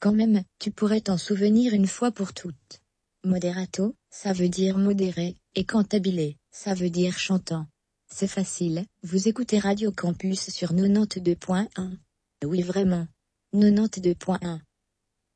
quand même, tu pourrais t'en souvenir une fois pour toutes. Moderato, ça veut dire modéré, et cantabile, ça veut dire chantant. C'est facile, vous écoutez Radio Campus sur 92.1. Oui vraiment. 92.1.